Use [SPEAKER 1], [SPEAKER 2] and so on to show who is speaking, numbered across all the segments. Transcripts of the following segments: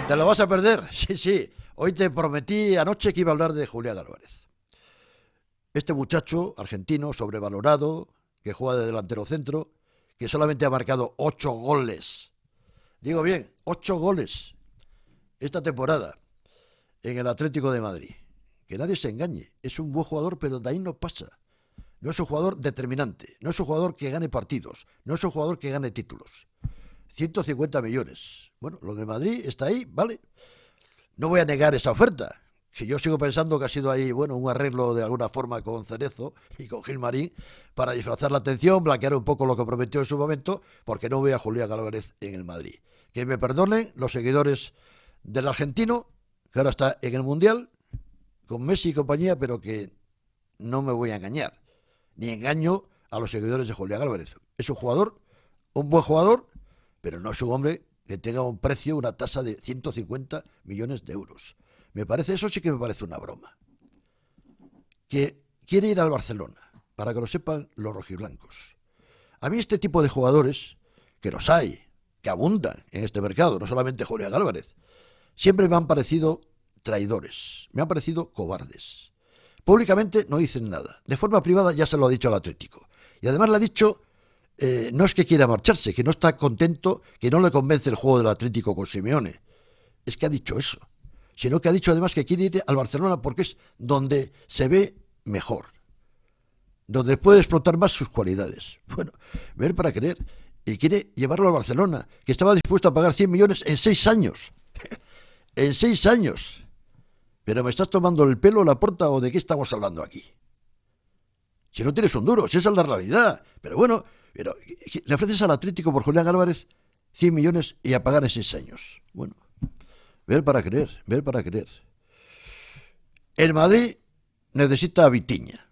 [SPEAKER 1] ¿Te lo vas a perder? Sí, sí. Hoy te prometí anoche que iba a hablar de Julián Álvarez. Este muchacho argentino, sobrevalorado, que juega de delantero centro, que solamente ha marcado 8 goles. Digo bien, 8 goles esta temporada en el Atlético de Madrid. Que nadie se engañe. Es un buen jugador, pero de ahí no pasa. No es un jugador determinante. No es un jugador que gane partidos. No es un jugador que gane títulos. 150 millones. Bueno, lo de Madrid está ahí, ¿vale? No voy a negar esa oferta, que yo sigo pensando que ha sido ahí, bueno, un arreglo de alguna forma con Cerezo y con Gilmarín para disfrazar la atención, blanquear un poco lo que prometió en su momento, porque no veo a Julián Álvarez en el Madrid. Que me perdonen los seguidores del argentino, que ahora está en el Mundial, con Messi y compañía, pero que no me voy a engañar, ni engaño a los seguidores de Julián Álvarez. Es un jugador, un buen jugador, pero no es un hombre que tenga un precio, una tasa de 150 millones de euros. Me parece, eso sí que me parece una broma. Que quiere ir al Barcelona, para que lo sepan los rojiblancos. A mí este tipo de jugadores, que los hay, que abundan en este mercado, no solamente Julián Álvarez, siempre me han parecido traidores, me han parecido cobardes. Públicamente no dicen nada. De forma privada ya se lo ha dicho al Atlético. Y además le ha dicho... no es que quiera marcharse, que no está contento, que no le convence el juego del Atlético con Simeone. Es que ha dicho eso. Sino que ha dicho además que quiere ir al Barcelona porque es donde se ve mejor. Donde puede explotar más sus cualidades. Bueno, ver para creer. Y quiere llevarlo al Barcelona, que estaba dispuesto a pagar 100 millones en 6 años. En 6 años. Pero me estás tomando el pelo, Laporta, ¿o de qué estamos hablando aquí? Si no tienes un duro, si esa es la realidad. Pero bueno... Pero le ofreces al Atlético por Julián Álvarez 100 millones y a pagar en 6 años. Bueno, ver para creer, ver para creer. El Madrid necesita a Vitinha.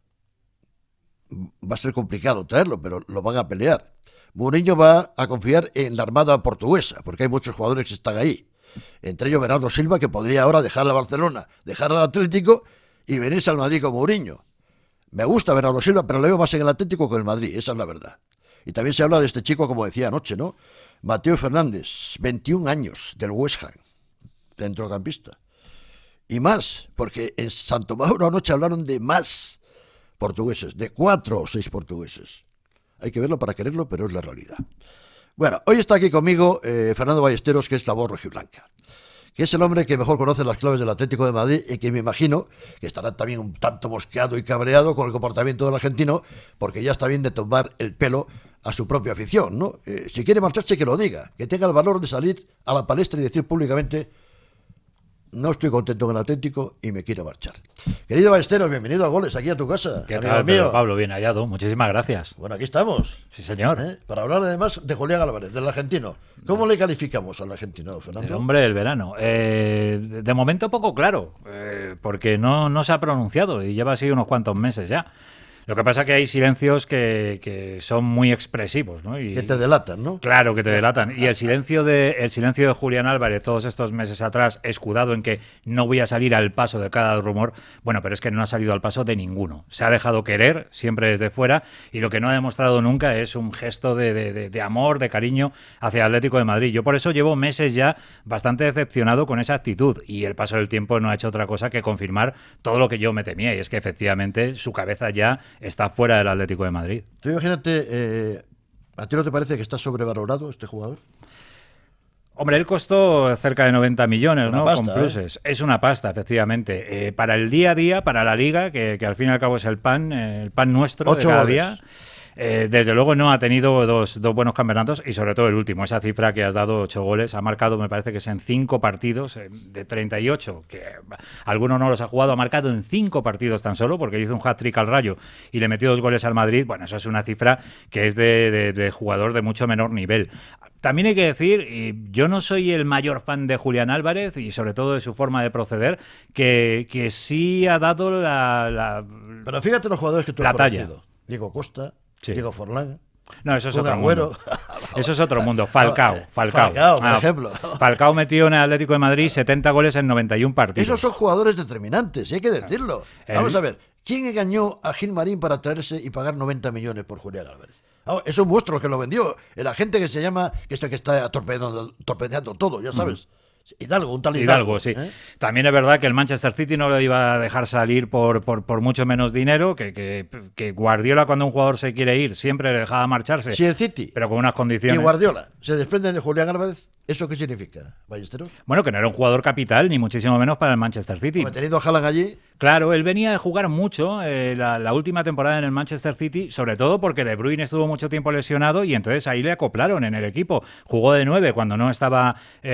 [SPEAKER 1] Va a ser complicado traerlo, pero lo van a pelear. Mourinho va a confiar en la armada portuguesa, porque hay muchos jugadores que están ahí. Entre ellos Bernardo Silva, que podría ahora dejar a Barcelona, dejar al Atlético y venirse al Madrid con Mourinho. Me gusta Bernardo Silva, pero le veo más en el Atlético que en el Madrid, esa es la verdad. Y también se habla de este chico, como decía anoche, ¿no? Mateo Fernández, 21 años, del West Ham, centrocampista. Y más, porque en Santo Mauro anoche hablaron de más portugueses, de 4 o 6 portugueses. Hay que verlo para quererlo, pero es la realidad. Bueno, hoy está aquí conmigo Fernando Ballesteros, que es la voz rojiblanca, que es el hombre que mejor conoce las claves del Atlético de Madrid y que me imagino que estará también un tanto mosqueado y cabreado con el comportamiento del argentino, porque ya está bien de tomar el pelo a su propia afición, ¿no? Si quiere marcharse, que lo diga, que tenga el valor de salir a la palestra y decir públicamente: no estoy contento con el Atlético y me quiero marchar. Querido Ballesteros, bienvenido a Goles, aquí a tu casa.
[SPEAKER 2] ¿Qué tal, Pedro Pablo? Bien hallado, muchísimas gracias.
[SPEAKER 1] Bueno, aquí estamos.
[SPEAKER 2] Sí, señor.
[SPEAKER 1] Para hablar además de Julián Álvarez, del argentino. ¿Cómo le calificamos al argentino, Fernando?
[SPEAKER 2] El hombre del verano. De momento poco claro, porque no se ha pronunciado y lleva así unos cuantos meses ya. Lo que pasa es que hay silencios que son muy expresivos, ¿no? Y,
[SPEAKER 1] que te delatan, ¿no?
[SPEAKER 2] Claro, que te delatan. Y el silencio de Julián Álvarez todos estos meses atrás, escudado en que no voy a salir al paso de cada rumor, bueno, pero es que no ha salido al paso de ninguno. Se ha dejado querer, siempre desde fuera, y lo que no ha demostrado nunca es un gesto de amor, de cariño hacia el Atlético de Madrid. Yo por eso llevo meses ya bastante decepcionado con esa actitud, y el paso del tiempo no ha hecho otra cosa que confirmar todo lo que yo me temía, y es que efectivamente su cabeza ya está fuera del Atlético de Madrid.
[SPEAKER 1] Tú imagínate, ¿a ti no te parece que está sobrevalorado este jugador?
[SPEAKER 2] Hombre, él costó cerca de 90 millones,
[SPEAKER 1] una
[SPEAKER 2] ¿no?
[SPEAKER 1] Pasta,
[SPEAKER 2] con pluses. Es una pasta, efectivamente. Para el día a día, para la Liga, que al fin y al cabo es el pan nuestro
[SPEAKER 1] 8
[SPEAKER 2] de cada
[SPEAKER 1] goles.
[SPEAKER 2] día. Desde luego no ha tenido dos buenos campeonatos y sobre todo el último, esa cifra que has dado, 8 goles, ha marcado, me parece que es en 5 partidos de 38, que algunos no los ha jugado, ha marcado en 5 partidos tan solo, porque hizo un hat-trick al Rayo y le metió 2 goles al Madrid. Bueno, eso es una cifra que es de jugador de mucho menor nivel. También hay que decir, y yo no soy el mayor fan de Julián Álvarez y sobre todo de su forma de proceder, que sí ha dado
[SPEAKER 1] Pero fíjate los jugadores que tú has conocido. Diego Costa,
[SPEAKER 2] sí.
[SPEAKER 1] Diego Forlán.
[SPEAKER 2] No, eso es
[SPEAKER 1] Kun
[SPEAKER 2] otro
[SPEAKER 1] Agüero.
[SPEAKER 2] mundo. Eso es otro mundo. Falcao,
[SPEAKER 1] por ejemplo.
[SPEAKER 2] Falcao metió en el Atlético de Madrid 70 goles en 91 partidos.
[SPEAKER 1] Esos son jugadores determinantes, hay que decirlo. Vamos a ver, ¿quién engañó a Gilmarín para traerse y pagar 90 millones por Julián Álvarez? Es un monstruo que lo vendió. El agente que se llama, que es el que está torpedeando todo, ya sabes. Hidalgo, un tal
[SPEAKER 2] Hidalgo, sí. También es verdad que el Manchester City no lo iba a dejar salir por mucho menos dinero, que Guardiola, cuando un jugador se quiere ir, siempre le dejaba marcharse.
[SPEAKER 1] Si el City
[SPEAKER 2] pero con unas condiciones.
[SPEAKER 1] y Guardiola se desprenden de Julián Álvarez, ¿eso qué significa, Ballesteros?
[SPEAKER 2] Bueno, que no era un jugador capital, ni muchísimo menos para el Manchester City.
[SPEAKER 1] Como teniendo a Haaland allí.
[SPEAKER 2] Claro, él venía de jugar mucho la última temporada en el Manchester City, sobre todo porque De Bruyne estuvo mucho tiempo lesionado y entonces ahí le acoplaron en el equipo. Jugó de 9 cuando no estaba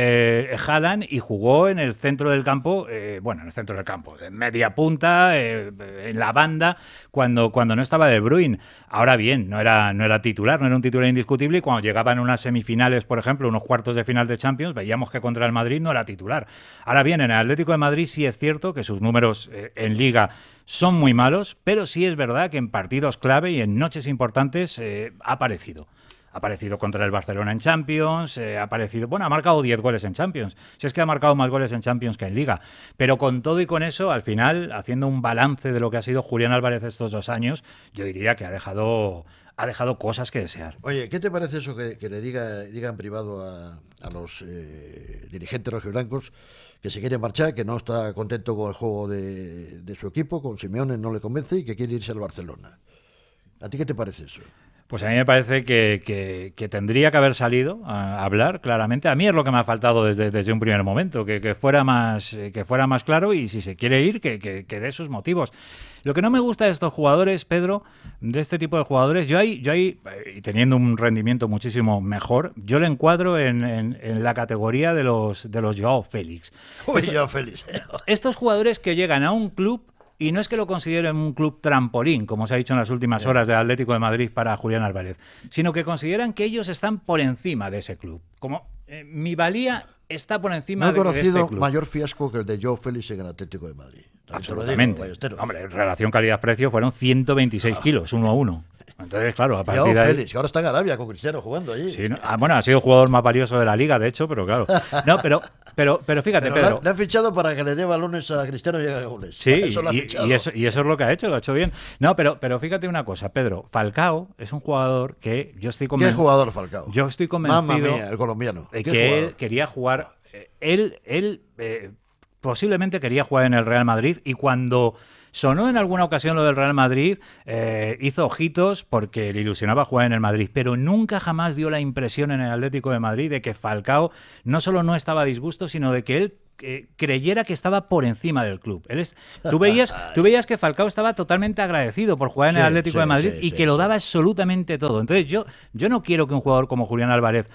[SPEAKER 2] Haaland y jugó en el centro del campo, en el centro del campo, en media punta, en la banda, cuando no estaba De Bruyne. Ahora bien, no era titular, no era un titular indiscutible y cuando llegaban unas semifinales, por ejemplo, unos cuartos de final de Champions, veíamos que contra el Madrid no era titular. Ahora bien, en el Atlético de Madrid sí es cierto que sus números en Liga son muy malos, pero sí es verdad que en partidos clave y en noches importantes ha aparecido. Ha aparecido contra el Barcelona en Champions, ha marcado 10 goles en Champions. Si es que ha marcado más goles en Champions que en Liga. Pero con todo y con eso, al final, haciendo un balance de lo que ha sido Julián Álvarez estos 2 años, yo diría que ha dejado cosas que desear.
[SPEAKER 1] Oye, ¿qué te parece eso que le diga en privado a los dirigentes rojiblancos que se quiere marchar, que no está contento con el juego de su equipo, con Simeone no le convence y que quiere irse al Barcelona? ¿A ti qué te parece eso?
[SPEAKER 2] Pues a mí me parece que tendría que haber salido a hablar claramente. A mí es lo que me ha faltado desde un primer momento, que fuera más claro y si se quiere ir, que dé sus motivos. Lo que no me gusta de estos jugadores, Pedro, de este tipo de jugadores, yo ahí y teniendo un rendimiento muchísimo mejor, yo le encuadro en la categoría de los Joao Félix.
[SPEAKER 1] Uy, Joao Félix.
[SPEAKER 2] Estos jugadores que llegan a un club y no es que lo consideren un club trampolín, como se ha dicho en las últimas horas del Atlético de Madrid para Julián Álvarez, sino que consideran que ellos están por encima de ese club. Como mi valía está por encima de este club.
[SPEAKER 1] No he conocido mayor fiasco que el de Joao Félix en el Atlético de Madrid.
[SPEAKER 2] Absolutamente. Hombre, en relación calidad-precio fueron 126 kilos, 1-1. Entonces, claro, a partir de ahí...
[SPEAKER 1] Félix, que ahora está en Arabia con Cristiano jugando allí.
[SPEAKER 2] Sí, ¿no? Ha sido el jugador más valioso de la liga, de hecho, pero claro. No, pero fíjate, Pedro.
[SPEAKER 1] Le han fichado para que le dé balones a Cristiano y haga goles.
[SPEAKER 2] Sí, y eso es lo que ha hecho, lo ha hecho bien. No, pero fíjate una cosa, Pedro. Falcao es un jugador que yo estoy convencido...
[SPEAKER 1] ¿Qué jugador Falcao?
[SPEAKER 2] Yo estoy convencido...
[SPEAKER 1] Mamma mía, el colombiano.
[SPEAKER 2] Que él quería jugar... Él posiblemente quería jugar en el Real Madrid y cuando sonó en alguna ocasión lo del Real Madrid, hizo ojitos porque le ilusionaba jugar en el Madrid, pero nunca jamás dio la impresión en el Atlético de Madrid de que Falcao no solo no estaba a disgusto, sino de que él creyera que estaba por encima del club. Tú veías que Falcao estaba totalmente agradecido por jugar en el Atlético de Madrid y que lo daba absolutamente todo. Entonces yo no quiero que un jugador como Julián Álvarez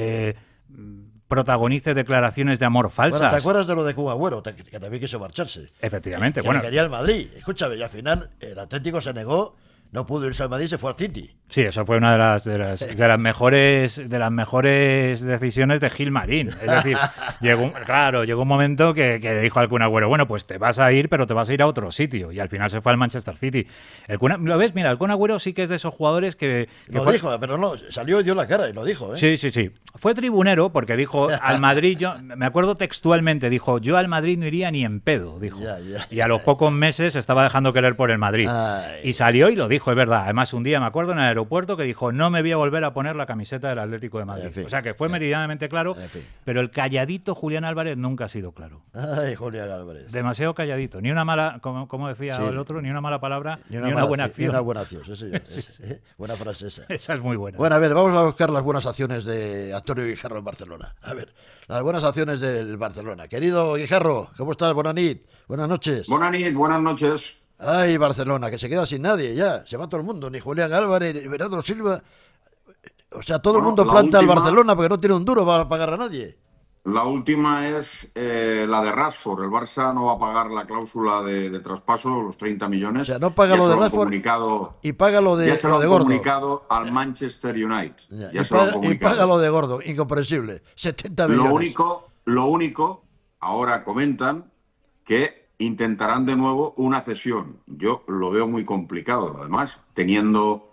[SPEAKER 2] protagonice declaraciones de amor falsas.
[SPEAKER 1] Bueno, ¿te acuerdas de lo de Kun Agüero? Que también quiso marcharse.
[SPEAKER 2] Efectivamente.
[SPEAKER 1] Que quería el Madrid. Escúchame, y al final el Atlético se negó, no pudo irse al Madrid y se fue al City.
[SPEAKER 2] Sí, eso fue una de las mejores decisiones de Gil Marín. Es decir, llegó un momento que dijo al Kun Agüero, bueno, pues te vas a ir, pero te vas a ir a otro sitio. Y al final se fue al Manchester City. ¿Lo ves? Mira, el Kun Agüero sí que es de esos jugadores que
[SPEAKER 1] dijo, pero no, salió y dio la cara y lo dijo, ¿eh?
[SPEAKER 2] Sí. Fue tribunero porque dijo, al Madrid, me acuerdo textualmente, dijo, yo al Madrid no iría ni en pedo, dijo. Y a los pocos meses estaba dejando querer por el Madrid. Y salió y lo dijo, es verdad. Además, un día me acuerdo en el aeropuerto que dijo, no me voy a volver a poner la camiseta del Atlético de Madrid. O sea, que fue meridianamente claro, pero el calladito Julián Álvarez nunca ha sido claro.
[SPEAKER 1] Ay, Julián Álvarez.
[SPEAKER 2] Demasiado calladito. Ni una mala, como decía el otro, ni una mala palabra, ni una buena acción.
[SPEAKER 1] Ni una buena acción, sí. Buena frase esa.
[SPEAKER 2] Esa es muy buena.
[SPEAKER 1] Bueno, a ver, vamos a buscar las buenas acciones de Antonio Guijarro en Barcelona. A ver, las buenas acciones del Barcelona. Querido Guijarro, ¿cómo estás? Buenas noches.
[SPEAKER 3] Buenas noches.
[SPEAKER 1] Ay, Barcelona, que se queda sin nadie ya. Se va todo el mundo, ni Julián Álvarez, ni Bernardo Silva. O sea, todo el mundo planta al Barcelona porque no tiene un duro para pagar a nadie.
[SPEAKER 3] La última es la de Rashford. El Barça no va a pagar la cláusula de traspaso, los 30 millones.
[SPEAKER 1] O sea, no paga lo de Rashford y paga lo de,
[SPEAKER 3] ya se lo
[SPEAKER 1] de
[SPEAKER 3] han
[SPEAKER 1] Gordo.
[SPEAKER 3] Comunicado al Manchester United.
[SPEAKER 1] Y paga lo de Gordo, incomprensible. 70 millones.
[SPEAKER 3] Lo único, ahora comentan que intentarán de nuevo una cesión. Yo lo veo muy complicado, además, teniendo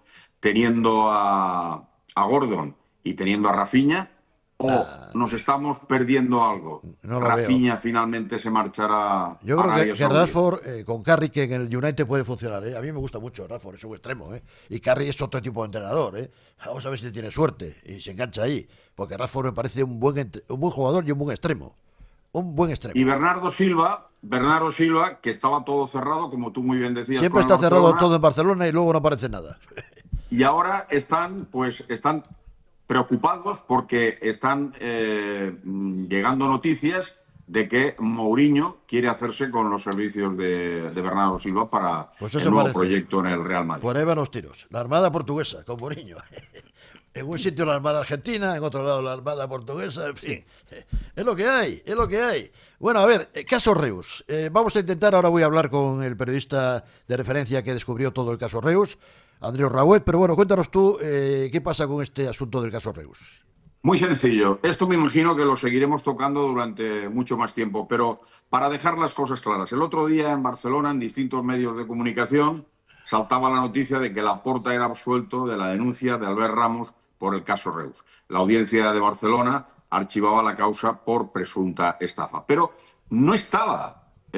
[SPEAKER 3] a Gordon y teniendo a Rafinha, o nos estamos perdiendo algo.
[SPEAKER 1] No
[SPEAKER 3] Rafinha finalmente se marchará.
[SPEAKER 1] Yo creo que Rashford con Carrick, que en el United puede funcionar. A mí me gusta mucho Rashford, es un extremo. Y Carrick es otro tipo de entrenador. Vamos a ver si tiene suerte y se engancha ahí. Porque Rashford me parece un buen jugador y un buen extremo. un buen extremo.
[SPEAKER 3] Y Bernardo Silva, que estaba todo cerrado, como tú muy bien decías.
[SPEAKER 1] Siempre está cerrado todo en Barcelona y luego no aparece nada.
[SPEAKER 3] Y ahora están preocupados porque están llegando noticias de que Mourinho quiere hacerse con los servicios de Bernardo Silva para
[SPEAKER 1] pues
[SPEAKER 3] el nuevo proyecto en el Real Madrid.
[SPEAKER 1] Por ahí van los tiros. La Armada portuguesa, con Mourinho. En un sitio la Armada argentina, en otro lado la Armada portuguesa, en fin. Es lo que hay, es lo que hay. Bueno, a ver, caso Reus. Vamos a intentar, ahora voy a hablar con el periodista de referencia que descubrió todo el caso Reus, Andreu Rauet, pero bueno, cuéntanos tú qué pasa con este asunto del caso Reus.
[SPEAKER 3] Muy sencillo. Esto me imagino que lo seguiremos tocando durante mucho más tiempo, pero para dejar las cosas claras. El otro día en Barcelona, en distintos medios de comunicación, saltaba la noticia de que Laporta era absuelto de la denuncia de Albert Ramos por el caso Reus. La audiencia de Barcelona archivaba la causa por presunta estafa. Pero no estaba.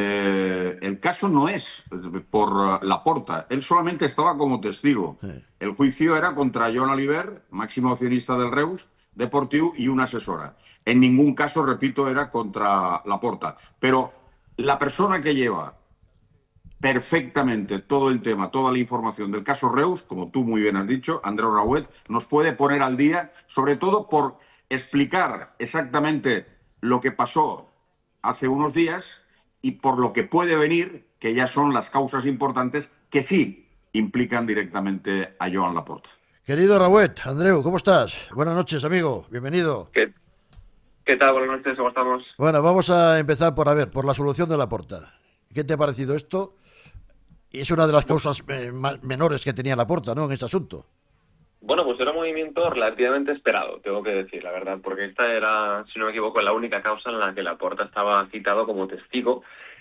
[SPEAKER 3] El caso no es por Laporta. Él solamente estaba como testigo. Sí. El juicio era contra Jon Oliver, máximo accionista del Reus Deportiu, y una asesora. En ningún caso, repito, era contra Laporta. Pero la persona que lleva perfectamente todo el tema, toda la información del caso Reus, como tú muy bien has dicho, Andreu Rauet, nos puede poner al día, sobre todo por explicar exactamente lo que pasó hace unos días y por lo que puede venir, que ya son las causas importantes que sí implican directamente a Joan Laporta.
[SPEAKER 1] Querido Rauet, Andreu, ¿cómo estás? Buenas noches, amigo, bienvenido.
[SPEAKER 4] ¿Qué tal? Buenas noches, ¿cómo estamos?
[SPEAKER 1] Bueno, vamos a empezar por la solución de Laporta. ¿Qué te ha parecido esto? Y es una de las causas menores que tenía Laporta, ¿no?, en este asunto.
[SPEAKER 4] Bueno, pues era un movimiento relativamente esperado, tengo que decir, la verdad, porque esta era, si no me equivoco, la única causa en la que Laporta estaba citado como testigo.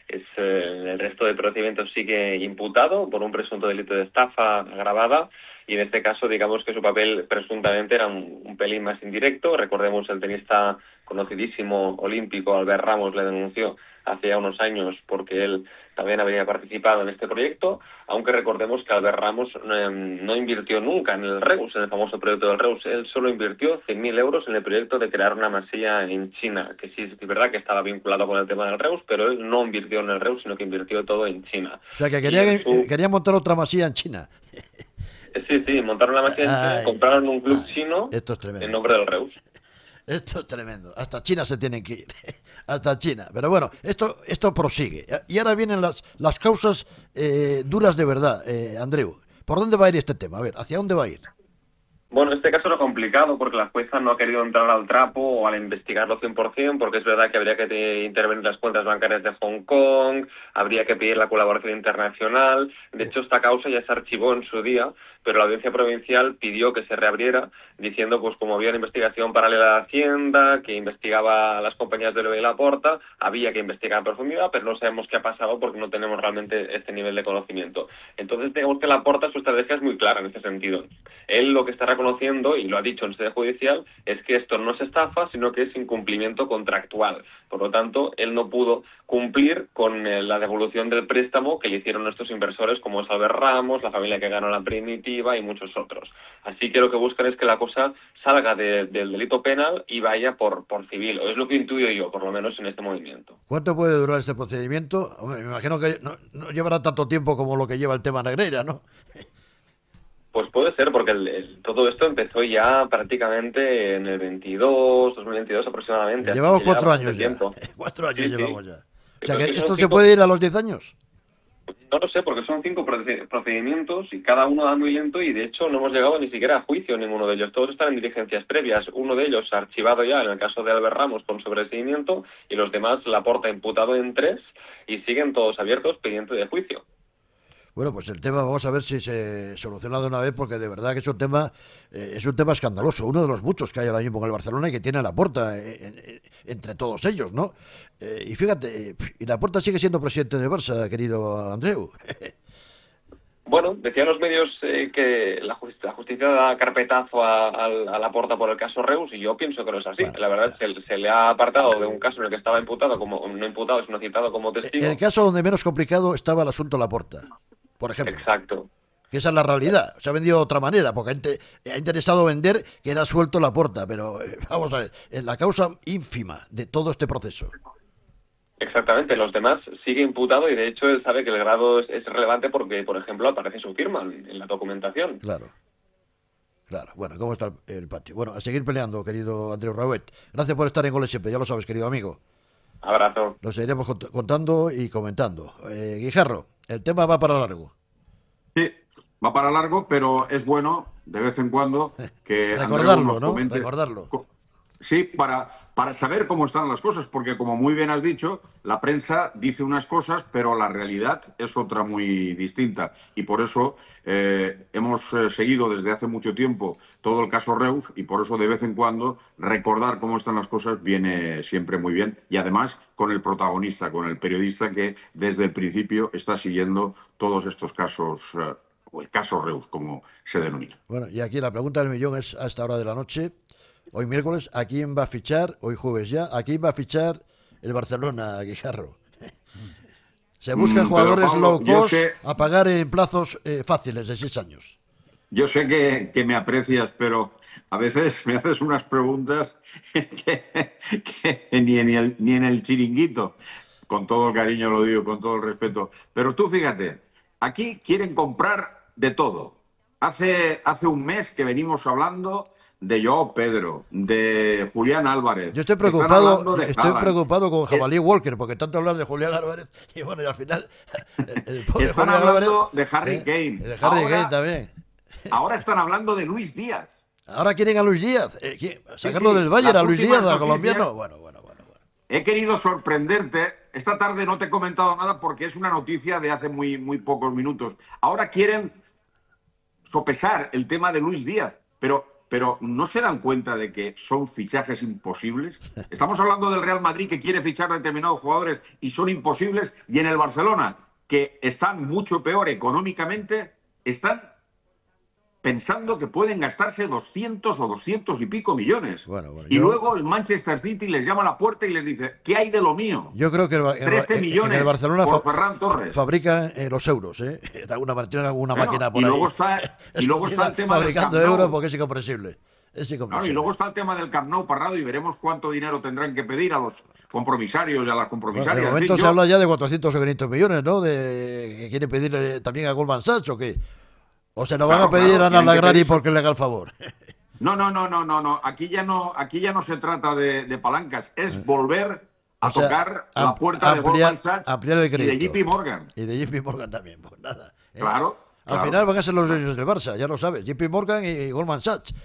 [SPEAKER 4] El resto del procedimiento sigue imputado por un presunto delito de estafa agravada, y en este caso digamos que su papel presuntamente era un pelín más indirecto. Recordemos, el tenista conocidísimo olímpico Albert Ramos le denunció hace ya unos años porque él también habría participado en este proyecto, aunque recordemos que Albert Ramos no invirtió nunca en el Reus, en el famoso proyecto del Reus. Él solo invirtió 100.000 euros en el proyecto de crear una masía en China, que sí es verdad que estaba vinculado con el tema del Reus, pero él no invirtió en el Reus, sino que invirtió todo en China.
[SPEAKER 1] O sea, que quería montar otra masía en China.
[SPEAKER 4] Sí, montaron la masía en China, compraron un club chino en nombre del Reus.
[SPEAKER 1] Esto es tremendo. Hasta China se tienen que ir. Hasta China. Pero bueno, esto prosigue. Y ahora vienen las causas duras de verdad, Andreu. ¿Por dónde va a ir este tema? A ver, ¿hacia dónde va a ir?
[SPEAKER 4] Bueno, en este caso es complicado porque la jueza no ha querido entrar al trapo o al investigarlo 100%, porque es verdad que habría que intervenir las cuentas bancarias de Hong Kong, habría que pedir la colaboración internacional. De hecho, esta causa ya se archivó en su día, pero la audiencia provincial pidió que se reabriera, diciendo, pues como había una investigación paralela a la Hacienda, que investigaba a las compañías de Laporta, había que investigar a profundidad, pero no sabemos qué ha pasado porque no tenemos realmente este nivel de conocimiento. Entonces, digamos que Laporta, su estrategia es muy clara en este sentido. Él lo que está reconociendo, y lo ha dicho en sede judicial, es que esto no es estafa, sino que es incumplimiento contractual. Por lo tanto, él no pudo cumplir con la devolución del préstamo que le hicieron estos inversores, como es Albert Ramos, la familia que ganó la Primitiva y muchos otros. Así que lo que buscan es que la cosa salga del delito penal y vaya por civil, o es lo que intuyo yo, por lo menos en este movimiento.
[SPEAKER 1] ¿Cuánto puede durar este procedimiento? Me imagino que no llevará tanto tiempo como lo que lleva el tema Negreira, ¿no?
[SPEAKER 4] Pues puede ser, porque todo esto empezó ya prácticamente en el 2022 aproximadamente.
[SPEAKER 1] Llevamos 4 años ya. 4 años llevamos ya. O sea, que ¿esto se puede ir a los 10 años?
[SPEAKER 4] No lo sé, porque son 5 procedimientos y cada uno va muy lento, y de hecho no hemos llegado ni siquiera a juicio ninguno de ellos. Todos están en diligencias previas. Uno de ellos archivado ya en el caso de Albert Ramos con sobreseimiento, y los demás Laporta imputado en 3, y siguen todos abiertos pendientes de juicio.
[SPEAKER 1] Bueno, pues el tema vamos a ver si se soluciona de una vez, porque de verdad que es un tema escandaloso, uno de los muchos que hay ahora mismo en el Barcelona y que tiene Laporta entre todos ellos, ¿no? Y fíjate, y Laporta sigue siendo presidente del Barça, querido Andreu.
[SPEAKER 4] Bueno, decían los medios que la justicia da carpetazo a Laporta por el caso Reus, y yo pienso que no es así. Bueno, la verdad es que se le ha apartado de un caso en el que estaba imputado, no imputado, sino citado como testigo.
[SPEAKER 1] El caso donde menos complicado estaba el asunto Laporta, por ejemplo.
[SPEAKER 4] Exacto.
[SPEAKER 1] Que esa es la realidad. Se ha vendido de otra manera, porque ha interesado vender que era suelto Laporta, pero vamos a ver, en la causa ínfima de todo este proceso.
[SPEAKER 4] Exactamente, los demás sigue imputado y de hecho él sabe que el grado es relevante porque, por ejemplo, aparece su firma en la documentación.
[SPEAKER 1] Claro. Claro, bueno, ¿cómo está el patio? Bueno, a seguir peleando, querido Andreu Rauet. Gracias por estar en Goles Siempre, ya lo sabes, querido amigo.
[SPEAKER 4] Abrazo.
[SPEAKER 1] Lo seguiremos contando y comentando. Guijarro, el tema va para largo.
[SPEAKER 3] Sí, va para largo, pero es bueno de vez en cuando que Andreu
[SPEAKER 1] Recordarlo,
[SPEAKER 3] nos
[SPEAKER 1] ¿no?
[SPEAKER 3] comente.
[SPEAKER 1] Recordarlo.
[SPEAKER 3] Sí, para saber cómo están las cosas, porque como muy bien has dicho, la prensa dice unas cosas, pero la realidad es otra muy distinta. Y por eso hemos seguido desde hace mucho tiempo todo el caso Reus y por eso de vez en cuando recordar cómo están las cosas viene siempre muy bien. Y además con el protagonista, con el periodista que desde el principio está siguiendo todos estos casos, o el caso Reus, como se denomina.
[SPEAKER 1] Bueno, y aquí la pregunta del millón es a esta hora de la noche. Hoy miércoles, ¿a quién va a fichar? Hoy jueves ya, ¿a quién va a fichar el Barcelona, Guijarro? Se buscan jugadores
[SPEAKER 3] Pablo,
[SPEAKER 1] low cost a pagar en plazos fáciles de 6 años.
[SPEAKER 3] Yo sé que me aprecias, pero a veces me haces unas preguntas que ni en el chiringuito, con todo el cariño lo digo, con todo el respeto. Pero tú fíjate, aquí quieren comprar de todo. Hace un mes que venimos hablando de Joao Pedro, de Julián Álvarez.
[SPEAKER 1] Yo estoy
[SPEAKER 3] Están
[SPEAKER 1] preocupado,
[SPEAKER 3] hablando de Haaland.
[SPEAKER 1] con Jabalí Walker, porque tanto hablar de Julián Álvarez y bueno, y al final el pobre
[SPEAKER 3] Están
[SPEAKER 1] Julián
[SPEAKER 3] hablando
[SPEAKER 1] Álvarez,
[SPEAKER 3] de Harry Kane.
[SPEAKER 1] y de Harry Kane también.
[SPEAKER 3] Ahora están hablando de Luis Díaz.
[SPEAKER 1] Ahora quieren a Luis Díaz, sacarlo
[SPEAKER 3] sí,
[SPEAKER 1] del Bayern
[SPEAKER 3] las
[SPEAKER 1] a Luis
[SPEAKER 3] últimas
[SPEAKER 1] Díaz, al
[SPEAKER 3] noticias.
[SPEAKER 1] colombiano. Bueno.
[SPEAKER 3] He querido sorprenderte. Esta tarde no te he comentado nada porque es una noticia de hace muy, muy pocos minutos. Ahora quieren sopesar el tema de Luis Díaz, pero ¿no se dan cuenta de que son fichajes imposibles? Estamos hablando del Real Madrid que quiere fichar determinados jugadores y son imposibles, y en el Barcelona, que están mucho peor económicamente, están pensando que pueden gastarse 200 o 200 y pico millones. Y luego el Manchester City les llama a la puerta y les dice, ¿qué hay de lo mío?
[SPEAKER 1] Yo creo que
[SPEAKER 3] 13 millones
[SPEAKER 1] en el Barcelona
[SPEAKER 3] por Ferran Torres.
[SPEAKER 1] fabrican los euros, ¿eh? De alguna manera, tienen alguna máquina por
[SPEAKER 3] y
[SPEAKER 1] ahí.
[SPEAKER 3] luego está el tema del
[SPEAKER 1] fabricando
[SPEAKER 3] Camp Nou.
[SPEAKER 1] euros porque es incomprensible.
[SPEAKER 3] Claro, y luego está el tema del Camp Nou, Parrado, y veremos cuánto dinero tendrán que pedir a los compromisarios y a las compromisarias.
[SPEAKER 1] Bueno, de momento se habla ya de 400 o 500 millones, ¿no? De que quieren pedirle también a Goldman Sachs o qué. O se nos van a pedir a Nalagrari porque le haga el favor.
[SPEAKER 3] No. Aquí ya no se trata de palancas. Es volver a tocar la puerta de Goldman Sachs y de JP Morgan.
[SPEAKER 1] Y de JP Morgan también, pues nada.
[SPEAKER 3] Claro.
[SPEAKER 1] Al final van a ser los dueños del Barça, ya lo sabes. JP Morgan y Goldman Sachs.